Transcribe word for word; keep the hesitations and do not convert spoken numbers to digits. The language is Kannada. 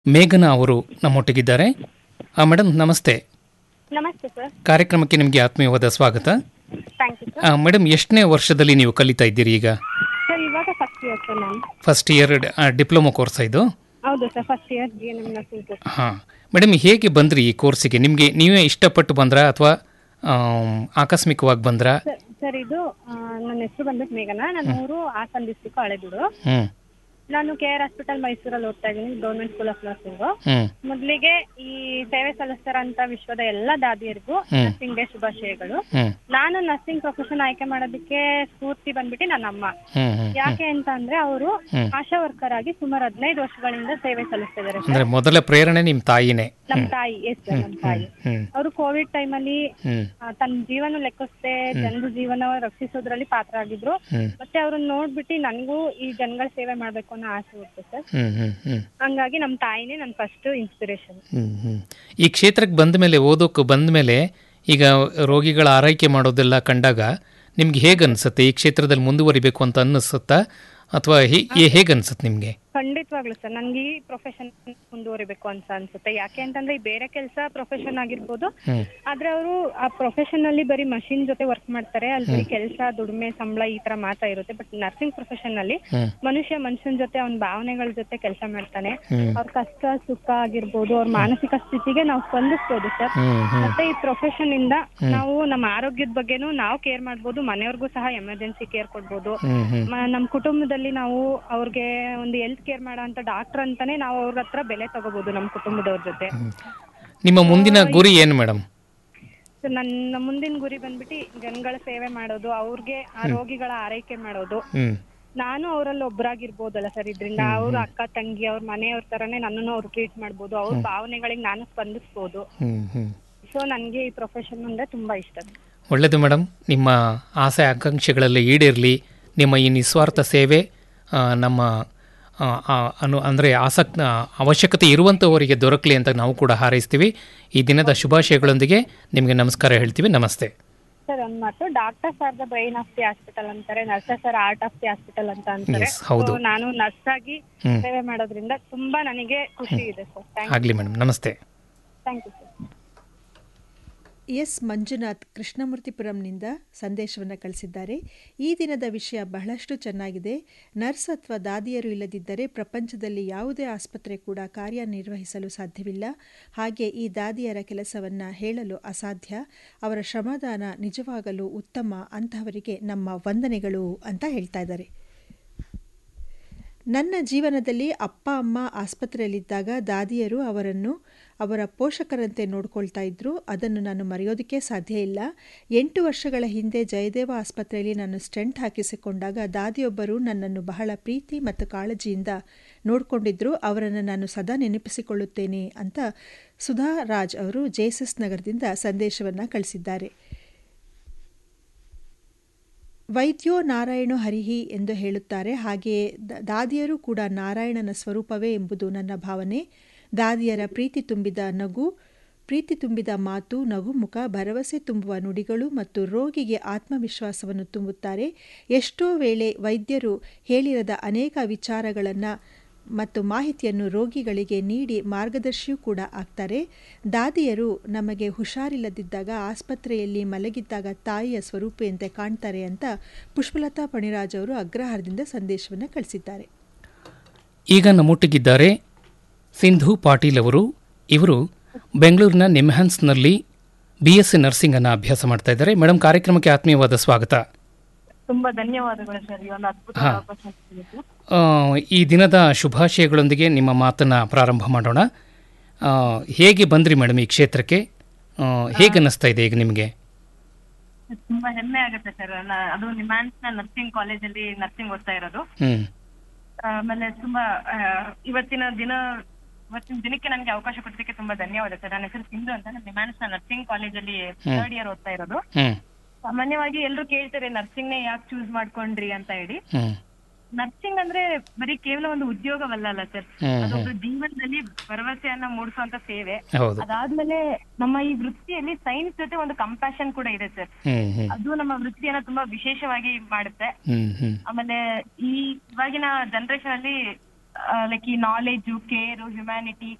ಮೇಘನಾ ಅವರು ನಮ್ಮೊಟ್ಟಿಗಿದ್ದಾರೆ. ಮೇಡಮ್ ನಮಸ್ತೆ. ನಮಸ್ತೆ ಸರ್. ಕಾರ್ಯಕ್ರಮಕ್ಕೆ ನಿಮಗೆ ಆತ್ಮೀಯವಾದ ಸ್ವಾಗತ. Thank you sir. ಮೇಡಮ್ ಎಷ್ಟನೇ ವರ್ಷದಲ್ಲಿ ನೀವು ಕಲಿತಾ ಇದ್ದೀರಿ ಈಗ? ಸರ್ ಇವಾಗ ಫಸ್ಟ್ ಇಯರ್ ಸರ್ ನಾನು. ಫಸ್ಟ್ ಇಯರ್ ಡಿಪ್ಲೊಮಾ ಕೋರ್ಸ್ ಇದು? ಹೌದು sir, first year G N M nursing course. ಹಾಂ ಮೇಡಮ್, ಹೇಗೆ ಬಂದ್ರಿ ಈ ಕೋರ್ಸಿಗೆ? ನಿಮಗೆ ನೀವೇ ಇಷ್ಟಪಟ್ಟು ಬಂದ್ರಾ ಅಥವಾ ಆಕಸ್ಮಿಕವಾಗಿ ಬಂದ್ರಾ? ಸರ್ ಇದು ನನ್ನ ಹೆಸರು ಬಂದ್ಬಿಟ್ಟು ಮೇಘನಾ, ನನ್ನ ಊರು ಹಾಸನ ಡಿಸ್ಟಿಕ್ ಹಳೆಬೀಡು. ಹ್ಮ್ ನಾನು ಕೆ ಆರ್ ಹಾಸ್ಪಿಟಲ್ ಮೈಸೂರಲ್ಲಿ ಓದ್ತಾ ಇದ್ದೀನಿ, ಗೌರ್ಮೆಂಟ್ ಸ್ಕೂಲ್ ಆಫ್ ನರ್ಸಿಂಗು. ಹ್ಮ್ ಮೊದಲಿಗೆ ಈ ಸೇವೆ ಸಲ್ಲಿಸ್ತಾರಂತ ವಿಶ್ವದ ಎಲ್ಲ ದಾದಿಯರಿಗೂ ನರ್ಸಿಂಗ್ ಡೇ ಶುಭಾಶಯಗಳು. ಹ್ಮ್ ನಾನು ನರ್ಸಿಂಗ್ ಪ್ರೊಫೆಷನ್ ಆಯ್ಕೆ ಮಾಡೋದಕ್ಕೆ ಸ್ಫೂರ್ತಿ ಬಂದ್ಬಿಟ್ಟು ನನ್ನ ಅಮ್ಮ. ಹ್ಮ್ ಹ್ಮ್ ಯಾಕೆ ಅಂತ ಅಂದ್ರೆ ಅವರು ಹ್ಮ್. ಆಶಾ ವರ್ಕರ್ ಆಗಿ ಸುಮಾರು ಹದಿನೈದು ವರ್ಷಗಳಿಂದ ಸೇವೆ ಸಲ್ಲಿಸ್ತಿದ್ದಾರೆ ಅಂದ್ರೆ ಸರ್. ಮೊದಲ ಪ್ರೇರಣೆ ನಿಮ್ಮ ತಾಯಿನೇ? ನಮ್ಮ ತಾಯಿ, ಎಸ್ ಸರ್, ನಮ್ಮ ತಾಯಿ. ಹ್ಮ್ ಅವರು ಕೋವಿಡ್ ಟೈಮಲ್ಲಿ ಹ್ಮ್ ತನ್ನ ಜೀವನ ಲೆಕ್ಕಿಸದೆ ಜನರ ಜೀವನ ರಕ್ಷಿಸೋದ್ರಲ್ಲಿ ಪಾತ್ರ ಆಗಿದ್ರು. ಹ್ಮ್ ಮತ್ತೆ ಅವ್ರನ್ನ ನೋಡ್ಬಿಟ್ಟು ನನಗೂ ಈ ಜನಗಳ ಸೇವೆ ಮಾಡ್ಬೇಕು ಅನ್ನೋ ಆಸೆ ಇತ್ತು ಸರ್. ಹ್ಮ್ ಹ್ಮ್ ಹ್ಮ್ ಹಂಗಾಗಿ ನಮ್ಮ ತಾಯಿನೇ ನನ್ನ ಫಸ್ಟ್ ಇನ್ಸ್ಪಿರೇಷನ್. ಹ್ಮ್ ಹ್ಮ್ ಈ ಕ್ಷೇತ್ರಕ್ಕೆ ಬಂದ ಮೇಲೆ, ಓದೋಕೆ ಬಂದ ಮೇಲೆ, ಈಗ ರೋಗಿಗಳ ಆರೈಕೆ ಮಾಡೋದೆಲ್ಲ ಕಂಡಾಗ ನಿಮ್ಗೆ ಹೇಗೆ ಅನ್ಸುತ್ತೆ? ಈ ಕ್ಷೇತ್ರದಲ್ಲಿ ಮುಂದುವರಿಬೇಕು ಅಂತ ಅನ್ನಿಸುತ್ತಾ ಅಥವಾ ಹೇಗೆ ಅನ್ಸುತ್ತೆ ನಿಮಗೆ? ಖಂಡಿತವಾಗ್ಲು ಸರ್, ನನ್ಗೆ ಈ ಪ್ರೊಫೆಷನ್ ಮುಂದುವರಿಬೇಕು ಅಂತ ಅನ್ಸುತ್ತೆ. ಯಾಕೆ ಅಂತಂದ್ರೆ ಈ ಬೇರೆ ಕೆಲಸ ಪ್ರೊಫೆಷನ್ ಆಗಿರ್ಬೋದು, ಹ್ಮ್ ಆದ್ರೆ ಅವರು ಆ ಪ್ರೊಫೆಷನ್ ಅಲ್ಲಿ ಬರೀ ಮಷಿನ್ ಜೊತೆ ವರ್ಕ್ ಮಾಡ್ತಾರೆ, ಅಲ್ಲಿ ಬರೀ ಕೆಲಸ, ದುಡಿಮೆ, ಸಂಬಳ ಈ ತರ ಮಾತ್ರ ಇರುತ್ತೆ. ಬಟ್ ನರ್ಸಿಂಗ್ ಪ್ರೊಫೆಷನ್ ಅಲ್ಲಿ ಹ್ಮ್ ಮನುಷ್ಯ ಮನುಷ್ಯನ ಜೊತೆ ಅವನ ಭಾವನೆಗಳ ಜೊತೆ ಕೆಲಸ ಮಾಡ್ತಾನೆ. ಹ್ಮ್ ಅವ್ರ ಕಷ್ಟ ಸುಖ ಆಗಿರ್ಬೋದು, ಅವ್ರ ಮಾನಸಿಕ ಸ್ಥಿತಿಗೆ ನಾವು ಸ್ಪಂದಿಸ್ಬೋದು ಸರ್. ಹ್ಮ್ ಹ್ಮ್ ಮತ್ತೆ ಈ ಪ್ರೊಫೆಷನ್ ಇಂದ ನಾವು ನಮ್ಮ ಆರೋಗ್ಯದ ಬಗ್ಗೆನೂ ನಾವು ಕೇರ್ ಮಾಡ್ಬೋದು, ಮನೆಯವ್ರಿಗೂ ಸಹ ಎಮರ್ಜೆನ್ಸಿ ಕೇರ್ ಕೊಡ್ಬೋದು. ಹ್ಮ್ ಹ್ಮ್ ಮ- ನಮ್ಮ ಕುಟುಂಬದಲ್ಲಿ ನಾವು ಅವ್ರಿಗೆ ಒಂದು ಹೆಲ್ತ್ ಕೇರ್ ಮಾಡೋ ಅಂತ ಡಾಕ್ಟರ್ ಅಂತಾನೆ ನಾವು ಅವ್ರ ಹತ್ರ ಬೆಲೆ ತಗೋಬಹುದು ನಮ್ಮ ಕುಟುಂಬದವ್ರ ಜೊತೆ. ನಿಮ್ಮ ಮುಂದಿನ ಗುರಿ ಏನು ಮೇಡಮ್? ಸೊ ನನ್ನ ಮುಂದಿನ ಗುರಿ ಬಂದ್ಬಿಟ್ಟು ಜನಗಳ ಸೇವೆ ಮಾಡೋದು, ಅವ್ರಿಗೆ ಆ ರೋಗಿಗಳ ಆರೈಕೆ ಮಾಡೋದು. ಹ್ಮ್ ನಾನು ಅವರಲ್ಲಿ ಒಬ್ಬರಾಗಿರ್ಬೋದಲ್ಲ ಸರ್, ಇದರಿಂದ ಅವ್ರ ಅಕ್ಕ ತಂಗಿ ಅವ್ರ ಮನೆಯವ್ರ ತರನೇ ನನ್ನನ್ನು ಅವ್ರು ಟ್ರೀಟ್ ಮಾಡ್ಬೋದು, ಅವ್ರ ಭಾವನೆಗಳಿಗೆ ನಾನು ಸ್ಪಂದಿಸ್ಬೋದು. ಹ್ಮ್ ಹ್ಮ್ ಸೊ ನನಗೆ ಈ ಪ್ರೊಫೆಷನ್ ಅಂದ್ರೆ ತುಂಬಾ ಇಷ್ಟ. ಒಳ್ಳೆಯದು ಮೇಡಮ್, ನಿಮ್ಮ ಆಸೆ ಆಕಾಂಕ್ಷೆಗಳಲ್ಲಿ ಈಡೇರಲಿ. ನಿಮ್ಮ ಈ ನಿಸ್ವಾರ್ಥ ಸೇವೆ ಆ, ನಮ್ಮ ಆ, ಆ, ಅನು ಅಂದರೆ ಆಸಕ್ತ ಅವಶ್ಯಕತೆ ಇರುವಂಥವರಿಗೆ ದೊರಕಲಿ ಅಂತ ನಾವು ಕೂಡ ಹಾರೈಸ್ತೀವಿ. ಈ ದಿನದ ಶುಭಾಶಯಗಳೊಂದಿಗೆ ನಿಮಗೆ ನಮಸ್ಕಾರ ಹೇಳ್ತೀವಿ. ನಮಸ್ತೆ ಸರ್. ಒಂದ್ ಮಾತು, doctors are the brain of the hospital ಅಂತಾರೆ, nurses R art of the hospital ಅಂತ ಅಂತಾರೆ. Yes, ಹೌದು. So, ನಾನು ನರ್ಸ್ ಆಗಿ ಹ್ಮ್. ಸೇವೆ ಮಾಡೋದ್ರಿಂದ ತುಂಬಾ ನನಗೆ ಖುಷಿ ಇದೆ ಸರ್. ಥ್ಯಾಂಕ್ ಆಗಲಿ ಮೇಡಮ್, ನಮಸ್ತೆ. Thank you sir. S Manjunath ಕೃಷ್ಣಮೂರ್ತಿಪುರಂನಿಂದ ಸಂದೇಶವನ್ನು ಕಳಿಸಿದ್ದಾರೆ. ಈ ದಿನದ ವಿಷಯ ಬಹಳಷ್ಟು ಚೆನ್ನಾಗಿದೆ. ನರ್ಸ್ ಅಥವಾ ದಾದಿಯರು ಇಲ್ಲದಿದ್ದರೆ ಪ್ರಪಂಚದಲ್ಲಿ ಯಾವುದೇ ಆಸ್ಪತ್ರೆ ಕೂಡ ಕಾರ್ಯನಿರ್ವಹಿಸಲು ಸಾಧ್ಯವಿಲ್ಲ. ಹಾಗೆ ಈ ದಾದಿಯರ ಕೆಲಸವನ್ನು ಹೇಳಲು ಅಸಾಧ್ಯ. ಅವರ ಶ್ರಮದಾನ ನಿಜವಾಗಲೂ ಉತ್ತಮ. ಅಂತಹವರಿಗೆ ನಮ್ಮ ವಂದನೆಗಳು ಅಂತ ಹೇಳ್ತಾ ಇದ್ದಾರೆ. ನನ್ನ ಜೀವನದಲ್ಲಿ ಅಪ್ಪ ಅಮ್ಮ ಆಸ್ಪತ್ರೆಯಲ್ಲಿದ್ದಾಗ ದಾದಿಯರು ಅವರನ್ನು ಅವರ ಪೋಷಕರಂತೆ ನೋಡ್ಕೊಳ್ತಾ ಇದ್ರು. ಅದನ್ನು ನಾನು ಮರೆಯೋದಕ್ಕೆ ಸಾಧ್ಯ ಇಲ್ಲ. ಎಂಟು ವರ್ಷಗಳ ಹಿಂದೆ ಜಯದೇವ ಆಸ್ಪತ್ರೆಯಲ್ಲಿ ನಾನು ಸ್ಟೆಂಟ್ ಹಾಕಿಸಿಕೊಂಡಾಗ ದಾದಿಯೊಬ್ಬರು ನನ್ನನ್ನು ಬಹಳ ಪ್ರೀತಿ ಮತ್ತು ಕಾಳಜಿಯಿಂದ ನೋಡಿಕೊಂಡಿದ್ರು. ಅವರನ್ನು ನಾನು ಸದಾ ನೆನಪಿಸಿಕೊಳ್ಳುತ್ತೇನೆ ಅಂತ ಸುಧಾ ರಾಜ್ ಅವರು ಜೆಎಸ್ಎಸ್ ನಗರದಿಂದ ಸಂದೇಶವನ್ನು ಕಳಿಸಿದ್ದಾರೆ. ವೈದ್ಯೋ ನಾರಾಯಣೋ ಹರಿಹಿ ಎಂದು ಹೇಳುತ್ತಾರೆ. ಹಾಗೆಯೇ ದಾದಿಯರು ಕೂಡ ನಾರಾಯಣನ ಸ್ವರೂಪವೇ ಎಂಬುದು ನನ್ನ ಭಾವನೆ. ದಾದಿಯರ ಪ್ರೀತಿ ತುಂಬಿದ ನಗು, ಪ್ರೀತಿ ತುಂಬಿದ ಮಾತು, ನಗುಮುಖ, ಭರವಸೆ ತುಂಬುವ ನುಡಿಗಳು ಮತ್ತು ರೋಗಿಗೆ ಆತ್ಮವಿಶ್ವಾಸವನ್ನು ತುಂಬುತ್ತಾರೆ. ಎಷ್ಟೋ ವೇಳೆ ವೈದ್ಯರು ಹೇಳಿರದ ಅನೇಕ ವಿಚಾರಗಳನ್ನು ಮತ್ತು ಮಾಹಿತಿಯನ್ನು ರೋಗಿಗಳಿಗೆ ನೀಡಿ ಮಾರ್ಗದರ್ಶಿಯೂ ಕೂಡ ಆಗ್ತಾರೆ. ದಾದಿಯರು ನಮಗೆ ಹುಷಾರಿಲ್ಲದಿದ್ದಾಗ ಆಸ್ಪತ್ರೆಯಲ್ಲಿ ಮಲಗಿದ್ದಾಗ ತಾಯಿಯ ಸ್ವರೂಪೆಯಂತೆ ಕಾಣ್ತಾರೆ ಅಂತ ಪುಷ್ಪಲತಾ ಪಣಿರಾಜ್ ಅವರು ಅಗ್ರಹಾರದಿಂದ ಸಂದೇಶವನ್ನು ಕಳಿಸಿದ್ದಾರೆ. ಈಗ ನಮ್ಮೊಟ್ಟಿಗಿದ್ದಾರೆ ಸಿಂಧು ಪಾಟೀಲ್ ಅವರು. ಇವರು ಬೆಂಗಳೂರಿನ ನಿಮ್ಹ್ಯಾನ್ಸ್ನಲ್ಲಿ ಬಿ ಎಸ್ ಸಿ ನರ್ಸಿಂಗ್ ಅನ್ನು ಅಭ್ಯಾಸ ಮಾಡ್ತಾ ಇದ್ದಾರೆ. ಮೇಡಮ್, ಕಾರ್ಯಕ್ರಮಕ್ಕೆ ಆತ್ಮೀಯವಾದ ಸ್ವಾಗತ. ತುಂಬಾ ಧನ್ಯವಾದಗಳು ಸರ್. ಈ ಒಂದು ಅದ್ಭುತ ಹಾ. ಅವಕಾಶ. ಆ, ಈ ದಿನದ ಶುಭಾಶಯಗಳೊಂದಿಗೆ ನಿಮ್ಮ ಮಾತನ್ನು ಪ್ರಾರಂಭ ಮಾಡೋಣ. ಆ, ಹೇಗೆ ಬಂದ್ರಿ ಮೇಡಮ್ ಈ ಕ್ಷೇತ್ರಕ್ಕೆ? ಆ, ಹೇಗೆ ಅನ್ನಿಸ್ತಾ ಇದೆ ಈಗ ನಿಮಗೆ? ತುಂಬಾ ಹೆಮ್ಮೆ ಆಗುತ್ತೆ ಸರ್. ಅದು ನಿಮ್ಯಾನ್ಸ್ ನ ನರ್ಸಿಂಗ್ ಕಾಲೇಜಲ್ಲಿ ನರ್ಸಿಂಗ್ ಓದ್ತಾ ಇರೋದು. ಹ್ಮ್ ಆಮೇಲೆ ತುಂಬಾ ಆ, ಇವತ್ತಿನ ದಿನ ಇವತ್ತಿನ ದಿನಕ್ಕೆ ನನಗೆ ಅವಕಾಶ ಕೊಡೋದಕ್ಕೆ ತುಂಬಾ ಧನ್ಯವಾದ ಸರ್. ನನ್ನ ಹೆಸರು ಸಿಂಧು ಅಂತ. ನಾನು ನಿಮ್ಯಾನ್ಸ್ ನ ನರ್ಸಿಂಗ್ ಕಾಲೇಜಲ್ಲಿ ಥರ್ಡ್ ಇಯರ್ ಓದ್ತಾ ಇರೋದು. ಹ್ಮ್ ಸಾಮಾನ್ಯವಾಗಿ ಎಲ್ಲರೂ ಕೇಳ್ತಾರೆ ನರ್ಸಿಂಗ್ ನೇ ಯಾಕೆ ಚೂಸ್ ಮಾಡ್ಕೊಂಡ್ರಿ ಅಂತ ಹೇಳಿ. ಹ್ಮ್ ನರ್ಸಿಂಗ್ ಅಂದ್ರೆ ಬರೀ ಕೇವಲ ಒಂದು ಉದ್ಯೋಗವಲ್ಲ ಅಲ್ಲ ಸರ್, ಹ್ಮ್ ಅದೊಂದು ಜೀವನದಲ್ಲಿ ಭರವಸೆಯನ್ನ ಮೂಡಿಸುವಂತ ಸೇವೆ. ಹೌದು. ಅದಾದ್ಮೇಲೆ ನಮ್ಮ ಈ ವೃತ್ತಿಯಲ್ಲಿ ಸೈನ್ಸ್ ಜೊತೆ ಒಂದು ಕಂಪ್ಯಾಷನ್ ಕೂಡ ಇದೆ ಸರ್. ಹ್ಮ್ ಹ್ಮ್ ಅದು ನಮ್ಮ ವೃತ್ತಿಯನ್ನ ತುಂಬಾ ವಿಶೇಷವಾಗಿ ಮಾಡುತ್ತೆ. ಹ್ಮ್ ಹ್ಮ್ ಆಮೇಲೆ ಈ ಇವಾಗಿನ ಜನರೇಷನ್ ಅಲ್ಲಿ ಲೈಕ್ ಈ ನಾಲೆಜ್, ಕೇರ್, ಹ್ಯುಮ್ಯಾನಿಟಿ,